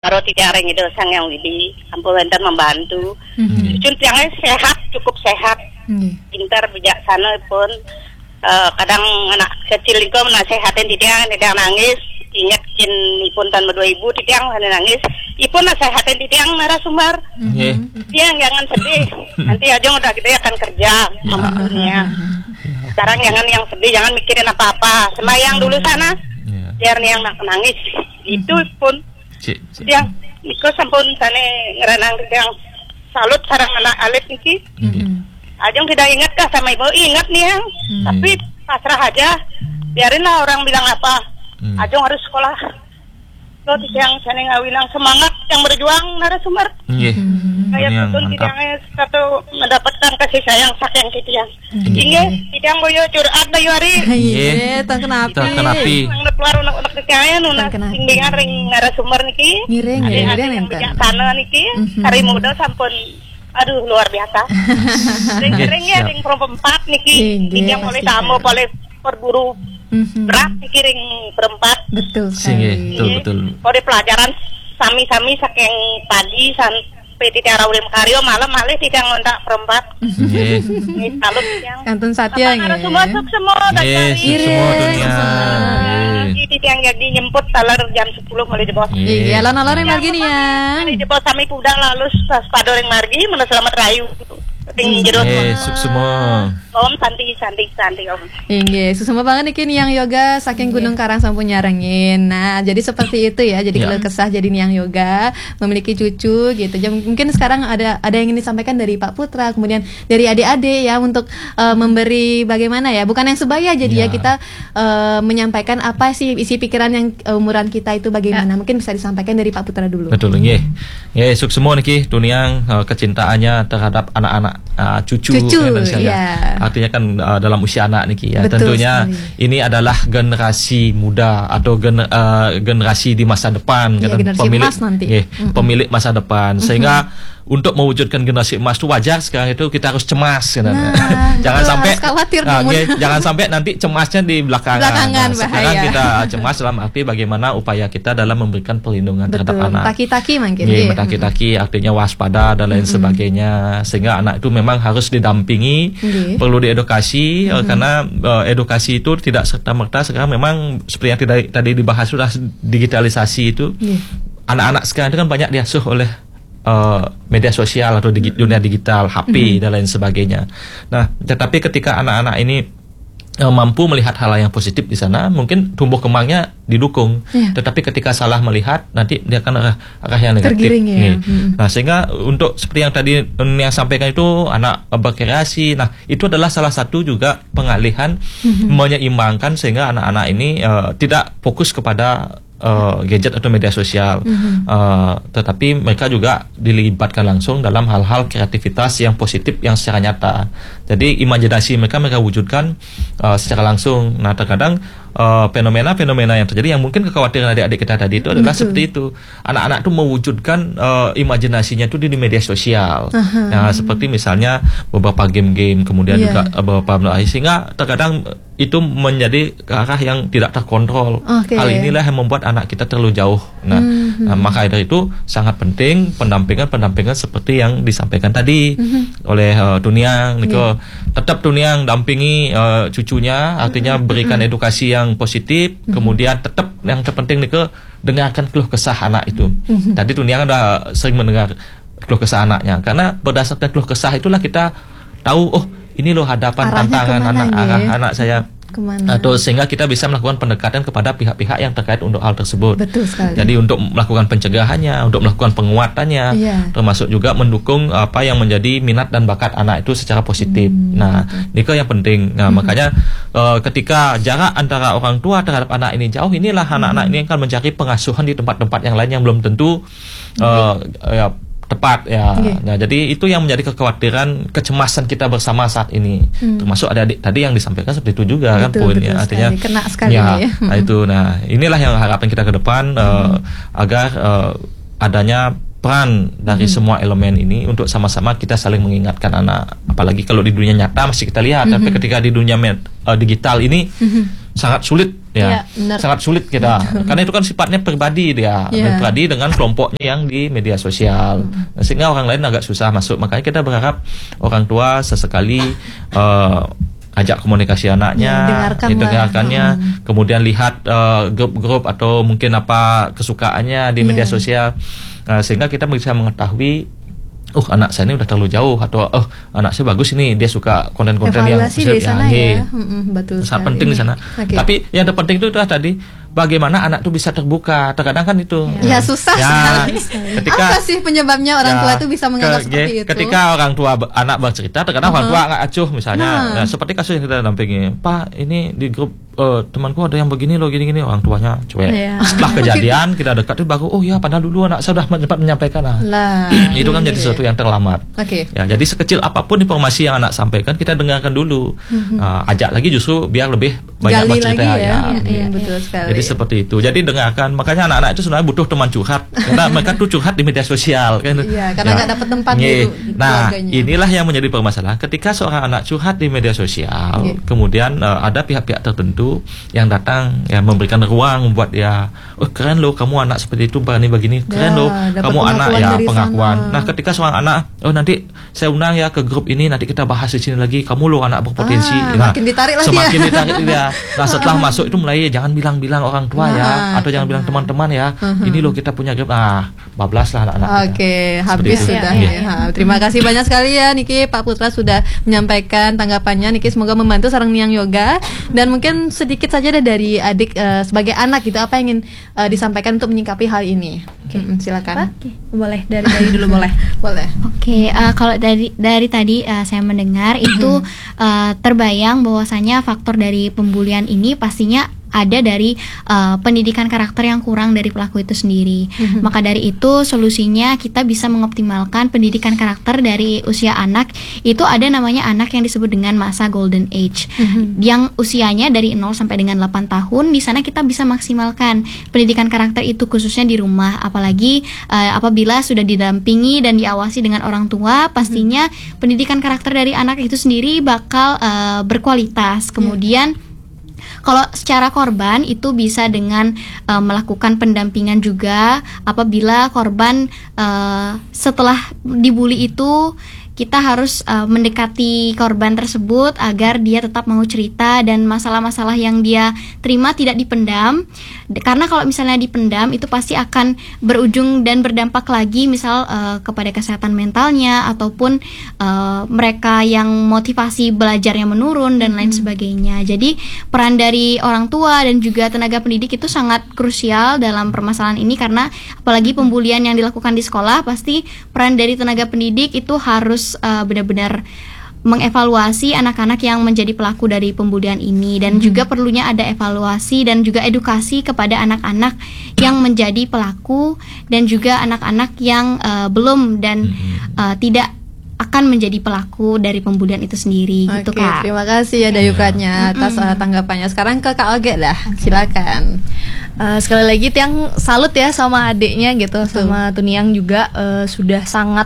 Karo tidak ring itu sang yang widi ampun enten membantu. Cucu tiangnya sehat, cukup sehat, pintar bijaksana pun. Kadang anak kecil itu menasehatin tidak nangis, ingat jin ipun tahun 2000 tidak nangis, ipun nasehatin tidak narasumber. Dia jangan sedih, nanti aja udah gede akan kerja mamanya. Sekarang jangan yang sedih, jangan mikirin apa-apa, semayang dulu sana, biar nih yang nangis. Itu pun yang Niko sampun sana ngeranang yang salut sarang anak Alif niki. Ajeng tidak ingat kah sama ibu? Ingat nih yang, tapi pasrah aja. Biarinlah orang bilang apa. Ajeng harus sekolah. Lo yang sana ngawilang semangat yang berjuang narasumber. Kayak betul tidak satu mendapatkan kasih sayang saking yang. Inge tidak boyo curhat bayu hari. Iya, tak kenapa. Nang keluar unak kekaya nuna tinggingan ring narasumber niki. Ngiring yang bijaksana niki. Hari muda sampun. Aduh luar biasa. Ring-ringnya ring perempat niki. Yang boleh tamu boleh berburu berat niki ring perempat. Betul sekali. Betul. Boleh pelajaran sami-sami saking pagi sampai tidak rawlim karyo malam malih tidak ngontak perempat. Ini salut yang. Kantun Satya nggih. Semua dan semua dunia. Jadi yang jadi nyemput talar jam 10 mulai di bos. Iya, alon-alon yang margi nih ya. Di bos sami kuda lalu pas padoreng margi mana selamat rayu. Ting jerot. Semua. Om santai om. Iya, semua banget nih kini yang yoga saking Gunung Karang sampun nyarengin. Nah, jadi seperti itu ya. Jadi keluh kesah jadi nih yang yoga memiliki cucu gitu. Mungkin sekarang ada yang ingin disampaikan dari Pak Putra, kemudian dari adik-adik ya untuk memberi bagaimana ya, bukan yang sebaya jadi ya kita menyampaikan apa sih isi pikiran yang umuran kita itu bagaimana. Mungkin bisa disampaikan dari Pak Putra dulu. Betul nggih. Nggih, suk semua niki Duniang kecintaannya terhadap anak-anak cucu ya. Artinya kan dalam usia anak niki ya. Betul tentunya sekali. ini adalah generasi muda atau generasi di masa depan pemilik masa depan sehingga untuk mewujudkan generasi emas itu wajar sekarang itu kita harus cemas jangan sampai jangan sampai nanti cemasnya di belakangan. Sekarang kita cemas dalam arti bagaimana upaya kita dalam memberikan perlindungan terhadap anak. Taki-taki mungkin. Taki-taki artinya waspada dan lain sebagainya sehingga anak itu memang harus didampingi, perlu diedukasi karena edukasi itu tidak serta-merta sekarang memang seperti yang tadi dibahas sudah digitalisasi itu. Anak-anak sekarang itu kan banyak diasuh oleh media sosial atau dunia digital, HP dan lain sebagainya. Nah, tetapi ketika anak-anak ini mampu melihat hal yang positif di sana, mungkin tumbuh kembangnya didukung. Tetapi ketika salah melihat, nanti dia akan arah yang negatif. Nah, sehingga untuk seperti yang tadi yang sampaikan itu anak berkreasi. Nah, itu adalah salah satu juga pengalihan menyeimbangkan sehingga anak-anak ini tidak fokus kepada gadget atau media sosial, tetapi mereka juga dilibatkan langsung dalam hal-hal kreativitas yang positif yang secara nyata. Jadi imajinasi mereka wujudkan secara langsung. Nah, terkadang fenomena-fenomena yang terjadi yang mungkin kekhawatiran adik-adik kita tadi itu adalah seperti itu. Anak-anak itu mewujudkan imajinasinya itu di media sosial. Nah, seperti misalnya beberapa game-game, kemudian juga beberapa sehingga terkadang itu menjadi ke arah yang tidak terkontrol. Hal inilah yang membuat anak kita terlalu jauh. Nah, maka dari itu sangat penting pendampingan seperti yang disampaikan tadi oleh Duniang. Niko tetap Duniang dampingi cucunya, artinya berikan edukasi yang positif. Kemudian tetap yang terpenting Niko dengarkan keluh kesah anak itu. Tadi Duniang ada sering mendengar keluh kesah anaknya, karena berdasarkan keluh kesah itulah kita tahu ini loh hadapan tantangan anak saya atau sehingga kita bisa melakukan pendekatan kepada pihak-pihak yang terkait untuk hal tersebut. Betul sekali. Jadi untuk melakukan pencegahannya, untuk melakukan penguatannya, termasuk juga mendukung apa yang menjadi minat dan bakat anak itu secara positif. Nah, ini yang penting. Nah, makanya ketika jarak antara orang tua terhadap anak ini jauh, inilah anak-anak ini akan mencari pengasuhan di tempat-tempat yang lain yang belum tentu tepat ya. Nah, jadi itu yang menjadi kekhawatiran, kecemasan kita bersama saat ini. Termasuk adik-adik tadi yang disampaikan seperti itu juga kan poinnya. Artinya kena sekali ya. Nah, itu. Nah, inilah yang harapan kita ke depan agar adanya peran dari semua elemen ini untuk sama-sama kita saling mengingatkan anak. Apalagi kalau di dunia nyata masih kita lihat, tapi ketika di dunia digital ini sangat sulit Ya, sangat sulit kita karena itu kan sifatnya pribadi dia, pribadi dengan kelompoknya yang di media sosial, sehingga orang lain agak susah masuk. Makanya kita berharap orang tua sesekali ajak komunikasi anaknya, dengarkannya, kemudian lihat grup-grup atau mungkin apa kesukaannya di media sosial, sehingga kita bisa mengetahui anak saya ini udah terlalu jauh, atau anak saya bagus ini, dia suka konten-konten yang di sana ya. Betul, sangat penting di sana. Tapi yang terpenting itu tadi bagaimana anak tuh bisa terbuka. Terkadang kan itu susah sekali. Apa sih penyebabnya orang tua tuh bisa menganggap seperti itu? Ketika orang tua anak bercerita, terkadang orang tua nggak acuh misalnya. Seperti kasus yang kita dampingi, Pak, ini di grup temanku ada yang begini loh, gini-gini, orang tuanya cuek. Setelah kejadian kita dekat itu baru, padahal dulu anak saya sudah sempat menyampaikan itu kan jadi sesuatu yang terlambat. Ya, jadi sekecil apapun informasi yang anak sampaikan kita dengarkan dulu. Ajak lagi justru biar lebih banyak bercerita betul sekali. Jadi seperti itu. Jadi dengarkan. Makanya anak-anak itu sebenarnya butuh teman curhat. Karena mereka tuh curhat di media sosial kan. Karena nggak dapat tempat gitu. Nah, inilah yang menjadi permasalahan ketika seorang anak curhat di media sosial, kemudian ada pihak-pihak tertentu yang datang memberikan ruang membuat dia, keren loh kamu anak seperti itu, begini, keren loh kamu anak pengakuan. Nah, ketika seorang anak, nanti saya undang ya ke grup ini, nanti kita bahas di sini lagi, kamu loh anak berpotensi. Makin ditarik lah semakin ditarik dia. Nah, setelah masuk itu mulai jangan bilang-bilang orang tua atau jangan bilang teman-teman ya. Ini loh kita punya grup. Bablas lah anak-anak. Habis sudah terima kasih banyak sekali ya Niki, Pak Putra sudah menyampaikan tanggapannya. Niki semoga membantu Sarang Niang Yoga, dan mungkin sedikit saja dari adik sebagai anak gitu, apa yang ingin disampaikan untuk menyikapi hal ini. Silakan. Boleh dari dulu boleh. Kalau dari tadi saya mendengar itu terbayang bahwasanya faktor dari pembulian ini pastinya ada dari pendidikan karakter yang kurang dari pelaku itu sendiri. Maka dari itu solusinya kita bisa mengoptimalkan pendidikan karakter dari usia anak. Itu ada namanya anak yang disebut dengan masa golden age, yang usianya dari 0 sampai dengan 8 tahun. Di sana kita bisa maksimalkan pendidikan karakter itu khususnya di rumah. Apalagi apabila sudah didampingi dan diawasi dengan orang tua, pastinya pendidikan karakter dari anak itu sendiri bakal berkualitas. Kemudian kalau secara korban itu bisa dengan melakukan pendampingan juga. Apabila korban setelah dibully itu, kita harus mendekati korban tersebut agar dia tetap mau cerita dan masalah-masalah yang dia terima tidak dipendam. Karena kalau misalnya dipendam itu pasti akan berujung dan berdampak lagi misal kepada kesehatan mentalnya, ataupun mereka yang motivasi belajarnya menurun dan lain sebagainya. Jadi peran dari orang tua dan juga tenaga pendidik itu sangat krusial dalam permasalahan ini, karena apalagi pembulian yang dilakukan di sekolah, pasti peran dari tenaga pendidik itu harus benar-benar mengevaluasi anak-anak yang menjadi pelaku dari pembulian ini, dan juga perlunya ada evaluasi dan juga edukasi kepada anak-anak yang menjadi pelaku dan juga anak-anak yang belum dan tidak akan menjadi pelaku dari pembulian itu sendiri. Gitu Kak. Terima kasih ya Dayukatnya atas tanggapannya. Sekarang ke Kak Oge lah, silakan. Sekali lagi Tiang salut ya sama adiknya gitu, sama Tuniang juga sudah sangat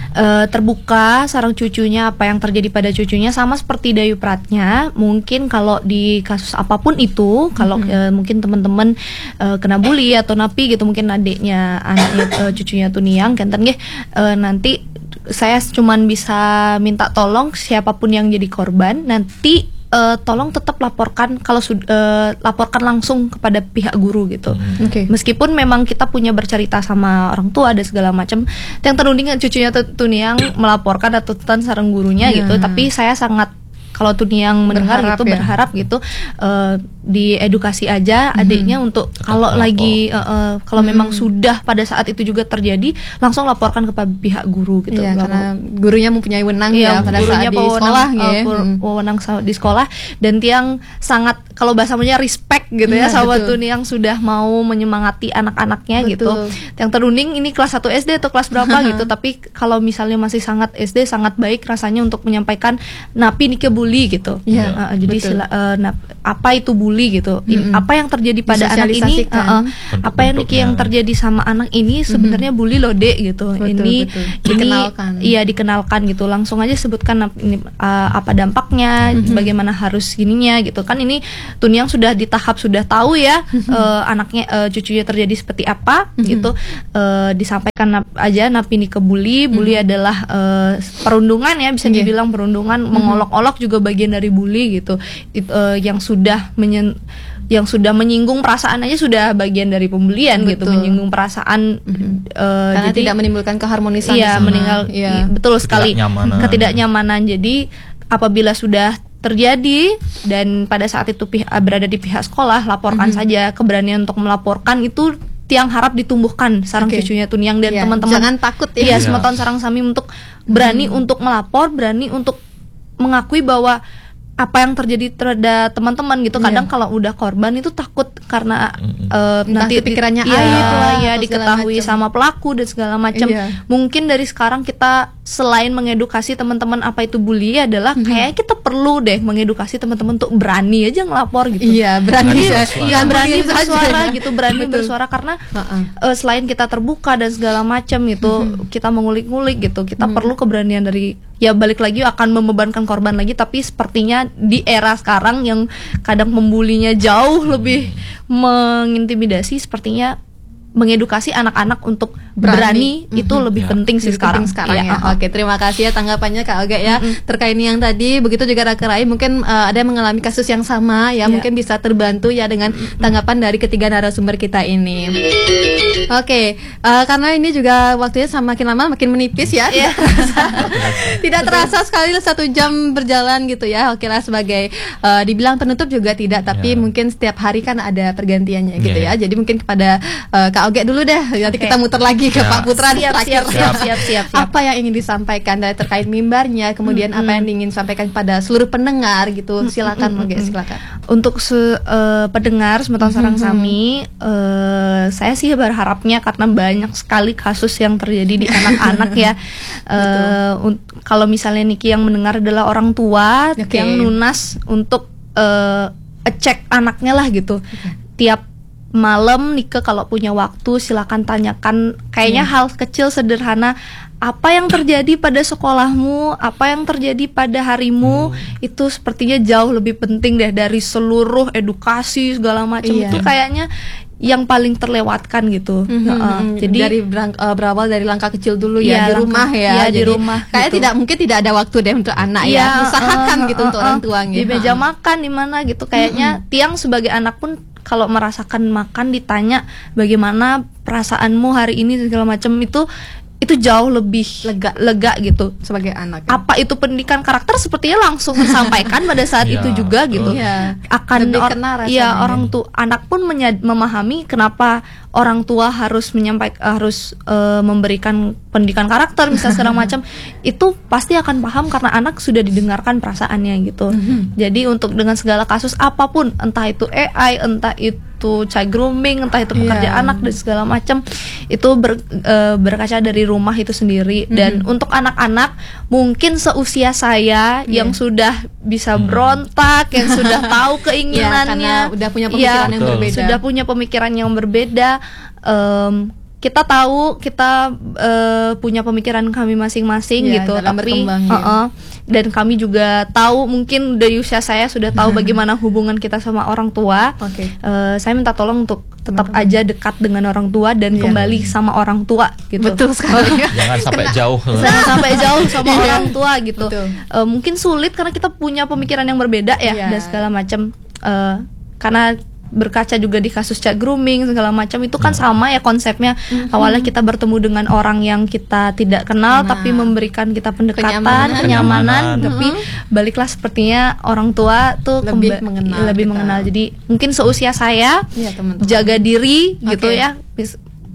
terbuka sarang cucunya, apa yang terjadi pada cucunya, sama seperti Dayupratnya. Mungkin kalau di kasus apapun itu, kalau mungkin teman-teman kena bully atau napi gitu, mungkin anaknya cucunya Tuniang kenten nanti saya cuman bisa minta tolong siapapun yang jadi korban, nanti tolong tetap laporkan, kalau laporkan langsung kepada pihak guru gitu. Meskipun memang kita punya bercerita sama orang tua ada segala macam, yang terunding cucunya Tuniang melaporkan atau tentang sarang gurunya gitu, tapi saya sangat, kalau Tuniang mendengar gitu berharap gitu diedukasi aja adiknya untuk kalau lagi kalau memang sudah pada saat itu juga terjadi, langsung laporkan kepada pihak guru gitu. Karena gurunya mempunyai wewenang pada saat di sekolah wewenang di sekolah, dan Tiang sangat, kalau bahasanya respect gitu ya sama Tuniang sudah mau menyemangati anak-anaknya gitu. Yang terunding ini kelas 1 SD atau kelas berapa gitu, tapi kalau misalnya masih sangat SD, sangat baik rasanya untuk menyampaikan napi nih kebuli bully gitu. Jadi apa itu bully gitu? Apa yang terjadi pada anak ini? Apa yang terjadi sama anak ini sebenarnya bully loh Dek gitu. Ini dikenalkan gitu. Langsung aja sebutkan ini apa dampaknya, bagaimana harus gininya gitu kan. Ini Tuniang sudah di tahap sudah tahu ya anaknya cucunya terjadi seperti apa gitu. Disampaikan aja napini ke bully adalah perundungan ya, bisa dibilang perundungan, mengolok-olok juga bagian dari bully gitu. Yang sudah menyinggung perasaan aja sudah bagian dari pembulian. Betul. Gitu, menyinggung perasaan karena tidak menimbulkan keharmonisan. Betul sekali, ketidaknyamanan. Jadi apabila sudah terjadi dan pada saat itu berada di pihak sekolah, laporkan saja. Keberanian untuk melaporkan itu Tiang harap ditumbuhkan sarang cucunya Tuniang dan teman-teman. Jangan takut ya. Semeton sarang Sami untuk berani untuk melapor, berani untuk mengakui bahwa apa yang terjadi terhadap teman-teman gitu. Kadang kalau udah korban itu takut karena nanti pikirannya diketahui sama pelaku dan segala macam. Mungkin dari sekarang kita selain mengedukasi teman-teman apa itu bully adalah kayaknya kita perlu deh mengedukasi teman-teman untuk berani aja ngelapor gitu. Berani bersuara gitu, berani bersuara karena selain kita terbuka dan segala macam itu kita mengulik-ngulik gitu. Kita perlu keberanian dari balik lagi akan membebankan korban lagi, tapi sepertinya di era sekarang yang kadang pembulinya jauh lebih mengintimidasi, sepertinya mengedukasi anak-anak untuk berani itu lebih penting sih sekarang ya. Oke, terima kasih ya tanggapannya Kak Oge ya terkait yang tadi. Begitu juga Kak Rai, mungkin ada yang mengalami kasus yang sama ya, mungkin bisa terbantu ya dengan tanggapan dari ketiga narasumber kita ini. Oke, karena ini juga waktunya makin lama makin menipis ya. Tidak terasa sekali 1 jam berjalan gitu ya. Oke lah, sebagai dibilang penutup juga tidak, tapi mungkin setiap hari kan ada pergantiannya gitu ya. Jadi mungkin kepada Kak Oge dulu deh, nanti kita muter lagi ke Pak Putra. Siap. Apa yang ingin disampaikan dari terkait mimbarnya, kemudian apa yang ingin disampaikan pada seluruh pendengar gitu. Silakan Oge, silakan. Untuk pendengar Semeton Sarang Sami, saya sih berharapnya karena banyak sekali kasus yang terjadi di anak-anak ya. Kalau misalnya Niki yang mendengar adalah orang tua yang lunas untuk cek anaknya lah gitu. Tiap malam Nike kalau punya waktu silakan tanyakan, kayaknya hal kecil sederhana, apa yang terjadi pada sekolahmu, apa yang terjadi pada harimu, itu sepertinya jauh lebih penting deh dari seluruh edukasi segala macam. Itu kayaknya yang paling terlewatkan gitu. Jadi dari berawal dari langkah kecil dulu di rumah ya. Di rumah. Kayak gitu. tidak ada waktu deh untuk anak usahakan gitu untuk orang tua di meja makan di mana gitu. Kayaknya Tiang sebagai anak pun kalau merasakan makan ditanya bagaimana perasaanmu hari ini segala macam, itu jauh lebih lega gitu sebagai anak. Apa itu pendidikan karakter sepertinya langsung tersampaikan pada saat itu juga gitu. Akan orang tua anak pun memahami kenapa orang tua harus memberikan pendidikan karakter misalnya segala macam. Itu pasti akan paham karena anak sudah didengarkan perasaannya gitu. Jadi untuk dengan segala kasus apapun, entah itu AI, entah itu child grooming, entah itu pekerjaan anak dan segala macam, itu berkaca dari rumah itu sendiri. Dan untuk anak-anak mungkin seusia saya yang sudah bisa berontak, yang sudah tahu keinginannya, udah punya pemikiran yang berbeda. Sudah punya pemikiran yang berbeda. Kita tahu kita punya pemikiran kami masing-masing gitu, tapi dan kami juga tahu mungkin dari usia saya sudah tahu bagaimana hubungan kita sama orang tua. Saya minta tolong untuk tetap aja dekat dengan orang tua dan kembali sama orang tua gitu. Betul sekali. Jangan sampai jauh. Jangan sampai jauh sama orang tua gitu. Mungkin sulit karena kita punya pemikiran yang berbeda ya dan segala macam. Karena berkaca juga di kasus child grooming segala macam itu kan sama ya konsepnya. Awalnya kita bertemu dengan orang yang kita tidak kenal tapi memberikan kita pendekatan, kenyamanan. Tapi baliklah sepertinya orang tua tuh lebih mengenal. Jadi mungkin seusia saya jaga diri gitu ya.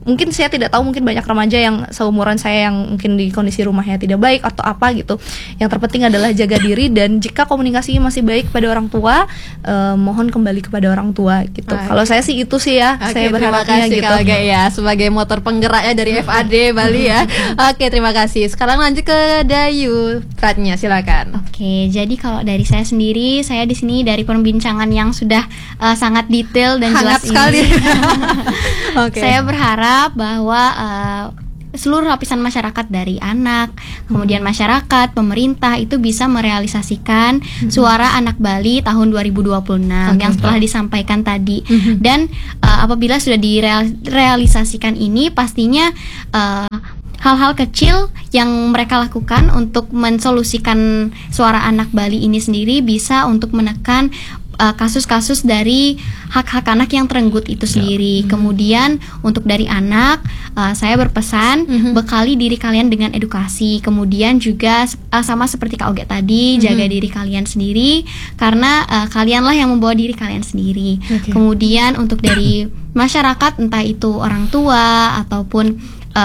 mungkin saya tidak tahu, mungkin banyak remaja yang seumuran saya yang mungkin di kondisi rumahnya tidak baik atau apa gitu. Yang terpenting adalah jaga diri, dan jika komunikasinya masih baik pada orang tua, mohon kembali kepada orang tua gitu. Kalau saya sih itu sih ya, saya berharapnya gitu. Terima kasih ya sebagai motor penggeraknya dari FAD Bali ya. Oke, terima kasih. Sekarang lanjut ke Dayu Pratnya, silakan. Oke, jadi kalau dari saya sendiri, saya di sini dari perbincangan yang sudah sangat detail dan hangat jelas sekali. ini. Saya berharap bahwa seluruh lapisan masyarakat dari anak, kemudian masyarakat, pemerintah itu bisa merealisasikan suara anak Bali tahun 2026 yang setelah disampaikan tadi. Dan apabila sudah direalisasikan ini, pastinya hal-hal kecil yang mereka lakukan untuk mensolusikan suara anak Bali ini sendiri bisa untuk menekan kasus-kasus dari hak-hak anak yang terenggut itu sendiri. Kemudian untuk dari anak, saya berpesan bekali diri kalian dengan edukasi. Kemudian juga sama seperti Kak Oge tadi, jaga diri kalian sendiri karena kalianlah yang membawa diri kalian sendiri. Kemudian untuk dari masyarakat, entah itu orang tua ataupun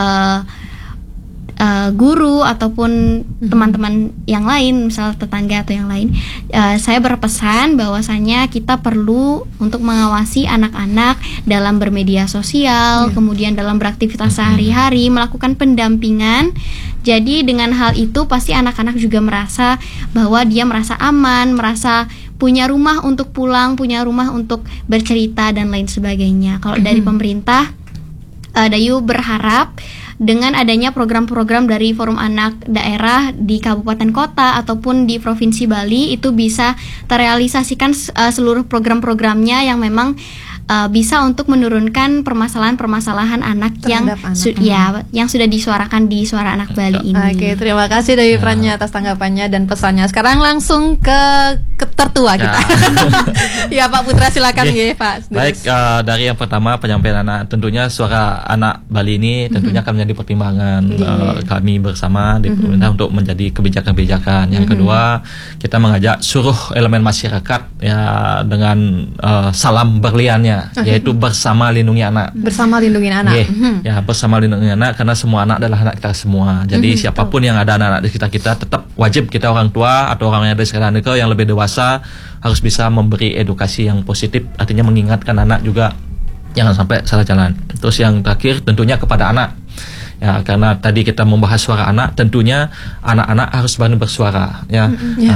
guru ataupun teman-teman yang lain, misal tetangga atau yang lain, saya berpesan bahwasanya kita perlu untuk mengawasi anak-anak dalam bermedia sosial, kemudian dalam beraktivitas sehari-hari, melakukan pendampingan. Jadi dengan hal itu pasti anak-anak juga merasa bahwa dia merasa aman, merasa punya rumah untuk pulang, punya rumah untuk bercerita dan lain sebagainya. Kalau dari pemerintah, Dayu berharap dengan adanya program-program dari Forum Anak Daerah di kabupaten kota ataupun di Provinsi Bali itu bisa terrealisasikan seluruh program-programnya yang memang bisa untuk menurunkan permasalahan-permasalahan anak yang sudah disuarakan di Suara Anak Bali ini. Oke, terima kasih Dayu Pratnya atas tanggapannya dan pesannya. Sekarang langsung ke tertua kita. Ya Pak Putra, silakan ya Pak. Baik, dari yang pertama penyampaian anak, tentunya suara anak Bali ini tentunya akan menjadi pertimbangan kami bersama di pemerintah untuk menjadi kebijakan-kebijakan. Yang kedua, kita mengajak seluruh elemen masyarakat ya dengan salam berliannya, yaitu bersama lindungi anak. Bersama lindungi anak. Ya, bersama lindungi anak, karena semua anak adalah anak kita semua. Jadi siapapun yang ada anak-anak di sekitar kita, tetap wajib kita orang tua atau orang yang ada di sekitar kita yang lebih dewasa harus bisa memberi edukasi yang positif, artinya mengingatkan anak juga jangan sampai salah jalan. Terus yang terakhir tentunya kepada anak. Ya, karena tadi kita membahas suara anak, tentunya anak-anak harus berani bersuara, ya,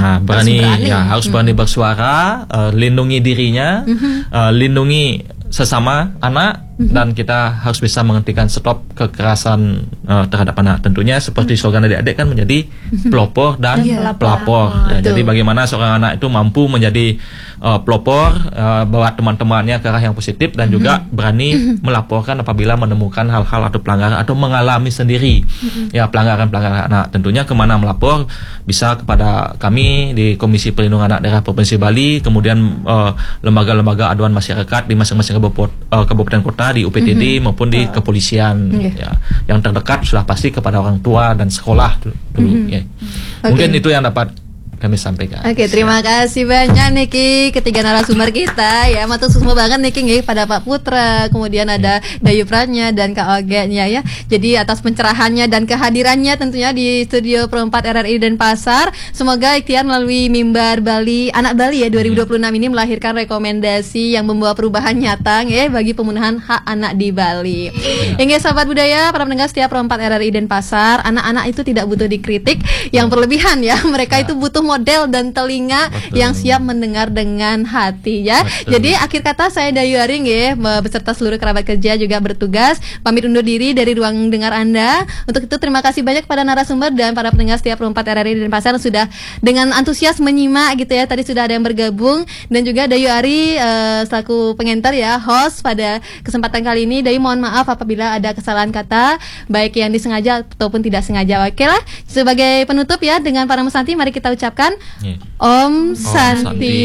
harus berani bersuara, lindungi dirinya, lindungi sesama anak, dan kita harus bisa menghentikan stop kekerasan terhadap anak. Tentunya seperti slogan adik-adik kan menjadi pelopor dan pelapor. Ya, jadi bagaimana seorang anak itu mampu menjadi pelopor, bawa teman-temannya ke arah yang positif, dan juga berani melaporkan apabila menemukan hal-hal atau pelanggaran atau mengalami sendiri ya pelanggaran-pelanggaran anak. Tentunya kemana melapor, bisa kepada kami di Komisi Perlindungan Anak Daerah Provinsi Bali, kemudian lembaga-lembaga aduan masyarakat di masing-masing kabupaten kota, di UPTD maupun di kepolisian. Ya, yang terdekat sudah pasti kepada orang tua dan sekolah dulu. Ya. Mungkin itu yang dapat kami sampaikan. Oke, terima kasih banyak Niki, ketiga narasumber kita ya. Matur semua banget Niki nggih pada Pak Putra, kemudian ada Dayu Pratnya dan Kak Oge-nya ya. Jadi atas pencerahannya dan kehadirannya tentunya di studio Pro 4 RRI Denpasar. Semoga ikhtiar melalui Mimbar Bali Anak Bali ya 2026 ini melahirkan rekomendasi yang membawa perubahan nyata ya bagi pemenuhan hak anak di Bali. Ingat sahabat budaya, para pendengar setia Pro 4 RRI Denpasar, anak-anak itu tidak butuh dikritik yang berlebihan ya. Mereka itu butuh model dan telinga yang siap mendengar dengan hati ya. Jadi akhir kata saya Dayu Aring ya, beserta seluruh kerabat kerja juga bertugas pamit undur diri dari ruang dengar Anda. Untuk itu terima kasih banyak pada narasumber dan para pendengar setiap 4 RRI Denpasar sudah dengan antusias menyimak gitu ya. Tadi sudah ada yang bergabung, dan juga Dayu Ari selaku pengantar ya, host pada kesempatan kali ini. Dayu mohon maaf apabila ada kesalahan kata baik yang disengaja ataupun tidak sengaja. Oke lah, sebagai penutup ya dengan para mesanti mari kita ucapkan Om Santi.